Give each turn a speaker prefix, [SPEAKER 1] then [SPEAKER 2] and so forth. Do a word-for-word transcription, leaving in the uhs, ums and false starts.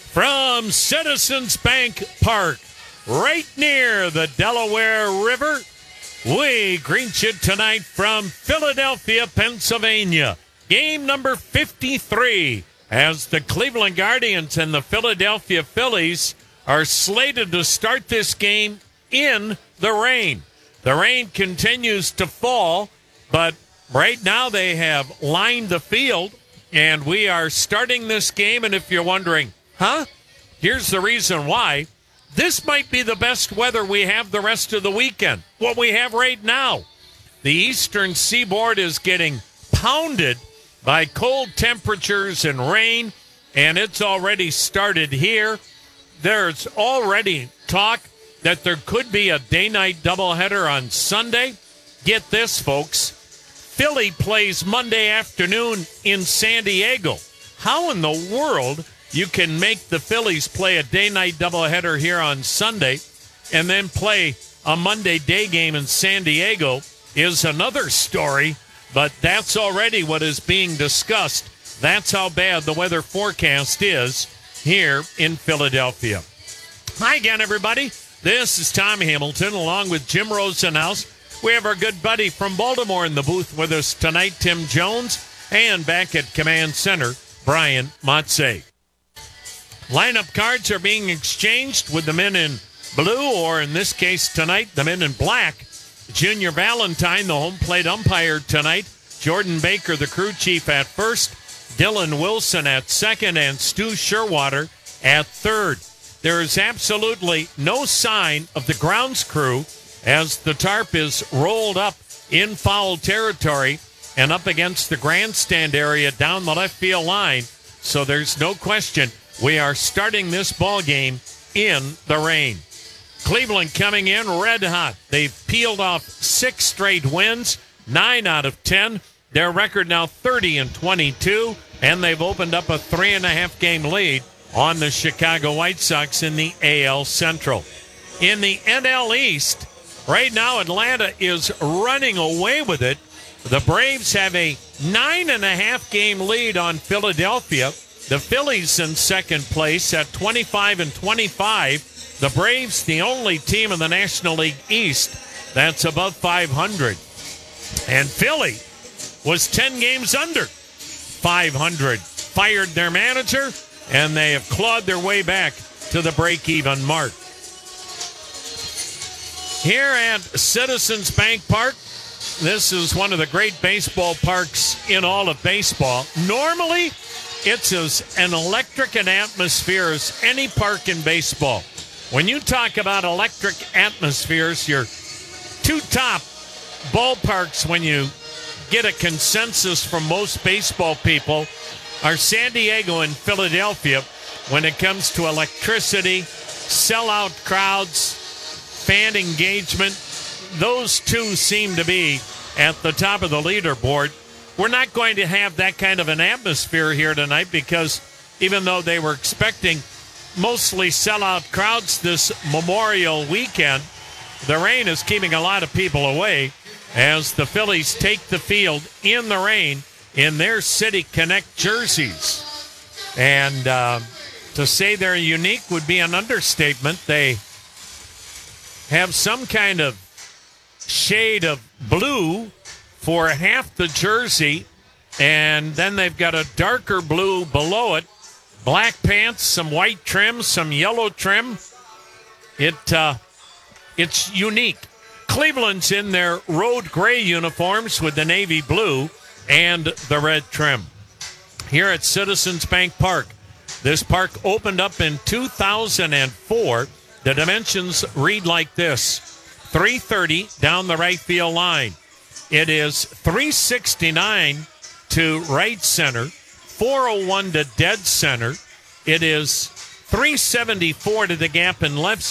[SPEAKER 1] From Citizens Bank Park, right near the Delaware River, we greet you tonight from Philadelphia, Pennsylvania. Game number fifty-three, as the Cleveland Guardians and the Philadelphia Phillies are slated to start this game in the rain. The rain continues to fall, but right now they have lined the field, and we are starting this game. And if you're wondering, huh? Here's the reason why. This might be the best weather we have the rest of the weekend, what we have right now. The eastern seaboard is getting pounded by cold temperatures and rain, and it's already started here. There's already talk that there could be a day-night doubleheader on Sunday. Get this, folks. Philly plays Monday afternoon in San Diego. How in the world you can make the Phillies play a day-night doubleheader here on Sunday and then play a Monday day game in San Diego is another story, but that's already what is being discussed. That's how bad the weather forecast is here in Philadelphia. Hi again, everybody. This is Tom Hamilton along with Jim Rosenhaus. We have our good buddy from Baltimore in the booth with us tonight, Tim Jones, and back at Command Center, Brian Motze. Lineup cards are being exchanged with the men in blue, or in this case tonight, the men in black. Junior Valentine, the home plate umpire tonight. Jordan Baker, the crew chief at first. Dylan Wilson at second, and Stu Sherwater at third. There is absolutely no sign of the grounds crew as the tarp is rolled up in foul territory and up against the grandstand area down the left field line. So there's no question we are starting this ball game in the rain. Cleveland coming in red hot. They've peeled off six straight wins, nine out of ten. Their record now thirty and twenty-two, and they've opened up a three and a half game lead on the Chicago White Sox in the A L Central. In the N L East, right now Atlanta is running away with it. The Braves have a nine and a half game lead on Philadelphia. The Phillies in second place at twenty-five and twenty-five. The Braves, the only team in the National League East that's above five hundred. And Philly was ten games under five hundred. Fired their manager, and they have clawed their way back to the break-even mark. Here at Citizens Bank Park, this is one of the great baseball parks in all of baseball. Normally, it's as an electric an atmosphere as any park in baseball. When you talk about electric atmospheres, your two top ballparks, when you get a consensus from most baseball people, are San Diego and Philadelphia when it comes to electricity, sellout crowds, fan engagement. Those two seem to be at the top of the leaderboard. We're not going to have that kind of an atmosphere here tonight because even though they were expecting mostly sellout crowds this Memorial weekend, the rain is keeping a lot of people away as the Phillies take the field in the rain in their City Connect jerseys. And uh, to say they're unique would be an understatement. They have some kind of shade of blue for half the jersey, and then they've got a darker blue below it. Black pants, some white trim, some yellow trim. It uh, it's unique. Cleveland's in their road gray uniforms with the navy blue and the red trim. Here at Citizens Bank Park, this park opened up in two thousand four. The dimensions read like this: three thirty down the right field line. It is three sixty-nine to right center, four oh one to dead center. It is three seventy-four to the gap in left